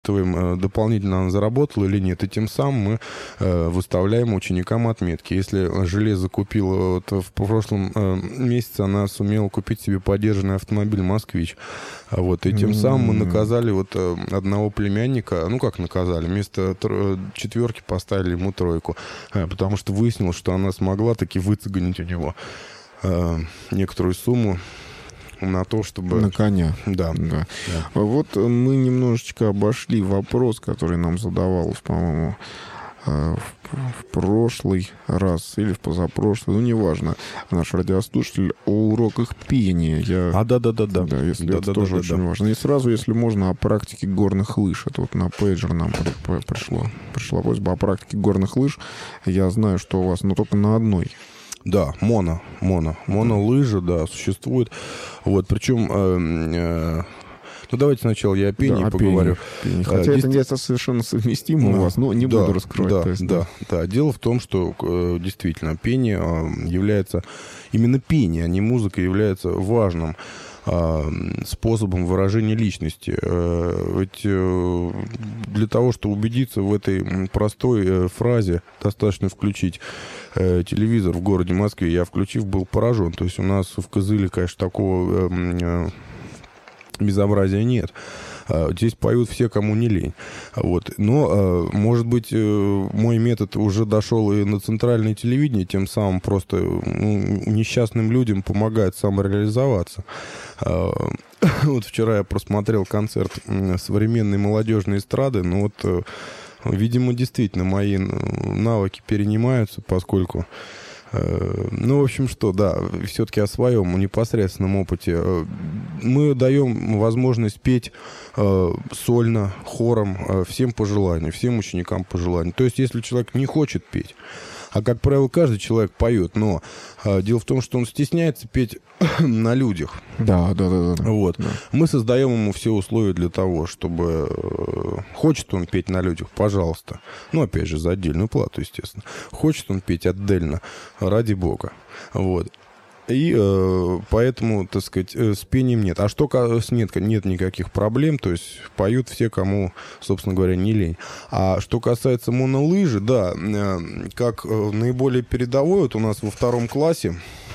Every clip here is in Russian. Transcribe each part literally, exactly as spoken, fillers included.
дополнительно она заработала или нет, и тем самым мы э, выставляем ученикам отметки. Если железо купила, вот в прошлом э, месяце она сумела купить себе подержанный автомобиль «Москвич», вот, и тем самым мы наказали вот э, одного племянника, ну как наказали, вместо тро- четверки поставили ему тройку, э, потому что выяснилось, что она смогла таки выцегонить у него э, некоторую сумму на то, чтобы... На коня. Да. Да. Да. Вот мы немножечко обошли вопрос, который нам задавался, по-моему, в, в прошлый раз или в позапрошлый, ну, неважно, наш радиослушатель, о уроках пения. Я... А, да-да-да-да. Да, если да, это да, тоже да, очень да. важно. И сразу, если можно, о практике горных лыж. Это вот на пейджер нам при- пришло. Пришла просьба о практике горных лыж. Я знаю, что у вас, но только на одной. Да, моно, моно, монолыжи, да, существует. Вот, причем, э, э, ну давайте сначала я о пении да, поговорю. Пении, пении. Хотя э, это не совершенно совместимо да, у вас, но не да, буду раскрывать. Да, то есть, да, да, да. Дело в том, что э, действительно пение э, является, именно пение, а не музыка, является важным способом выражения личности. Ведь для того, чтобы убедиться в этой простой фразе, достаточно включить телевизор в городе Москве. Я, включив, был поражен. То есть у нас в Кызыле, конечно, такого безобразия нет. Здесь поют все, кому не лень. Вот. Но, может быть, мой метод уже дошел и на центральное телевидение, тем самым просто ну, несчастным людям помогает самореализоваться. Вот вчера я просмотрел концерт современной молодежной эстрады, но вот, видимо, действительно мои навыки перенимаются, поскольку... Ну, в общем, что, да, все-таки о своем непосредственном опыте. Мы даем возможность петь э, сольно, хором, э, всем по желанию, всем ученикам по желанию. То есть, если человек не хочет петь, а, как правило, каждый человек поет, но э, дело в том, что он стесняется петь на людях. Да, да, да. да. Вот. Да. Мы создаем ему все условия для того, чтобы... Э, хочет он петь на людях, пожалуйста. Ну, опять же, за отдельную плату, естественно. Хочет он петь отдельно, ради бога. Вот. И э, поэтому, так сказать, э, с пением нет. А что с нет, нет никаких проблем, то есть поют все, кому, собственно говоря, не лень. А что касается монолыжи, да, э, как э, наиболее передовой, вот у нас во втором классе,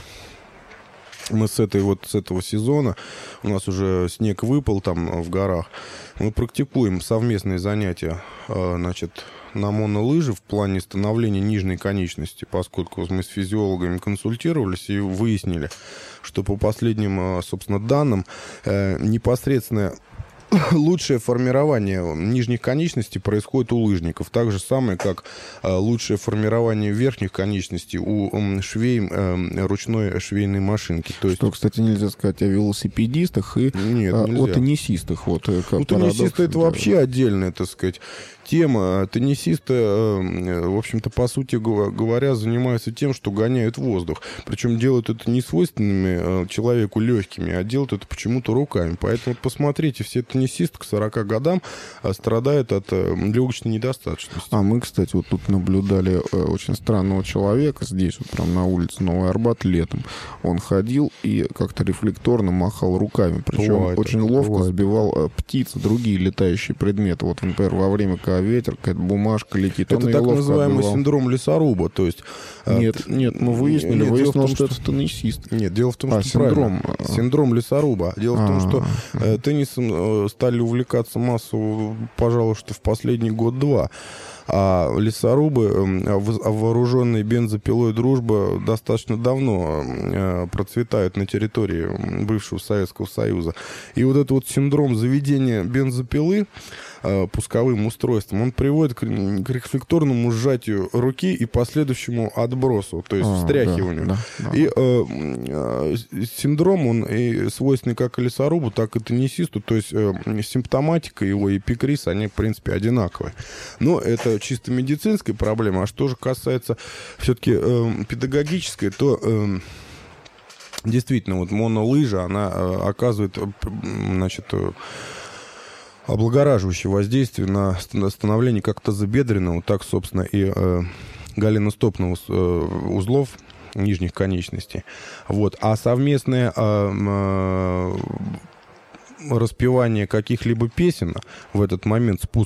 мы с этой вот с этого сезона, у нас уже снег выпал там в горах, мы практикуем совместные занятия, э, значит, на монолыжи в плане становления нижней конечности, поскольку мы с физиологами консультировались и выяснили, что по последним, собственно, данным, непосредственно лучшее формирование нижних конечностей происходит у лыжников. Так же самое, как лучшее формирование верхних конечностей у швей ручной швейной машинки. То есть... Что, кстати, нельзя сказать о велосипедистах и Нет, о теннисистах. Вот, ну, теннисисты — это вообще отдельная, так сказать, тема. Теннисисты, в общем-то, по сути говоря, занимаются тем, что гоняют воздух. Причем делают это не свойственными человеку легкими, а делают это почему-то руками. Поэтому посмотрите, все теннисисты к сорока годам страдают от легочной недостаточности. А мы, кстати, вот тут наблюдали очень странного человека здесь, вот прям на улице Новый Арбат летом. Он ходил и как-то рефлекторно махал руками. Причем бывает, очень ловко бывает. Сбивал птицы, другие летающие предметы. Вот, например, во время, когда ветер, какая-то бумажка летит. Это так называемый отбивал. Синдром лесоруба. То есть, нет, нет, мы выяснили, нет, выяснилось, что, что это теннисист. Нет, дело в том, а, что синдром. Синдром лесоруба. Дело А-а-а. в том, что э, теннисом э, стали увлекаться массово, пожалуй, что в последний год-два. А лесорубы, вооруженные бензопилой «Дружба», достаточно давно процветают на территории бывшего Советского Союза. И вот этот вот синдром заведения бензопилы пусковым устройством, он приводит к, к рефлекторному сжатию руки и последующему отбросу, то есть а, встряхиванию. Да, да, да. И э, э, синдром, он и свойственный как и лесорубу, так и теннисисту, то есть э, симптоматика его и пик-рис, они, в принципе, одинаковые. Но это чисто медицинская проблема. А что же касается все-таки э, педагогической, то... Э, действительно, вот монолыжа, она э, оказывает, э, значит... Э, облагораживающее воздействие на становление как тазобедренного, так, собственно, и э, голеностопного э, узлов нижних конечностей. Вот. А совместное э, э, распевание каких-либо песен в этот момент спуск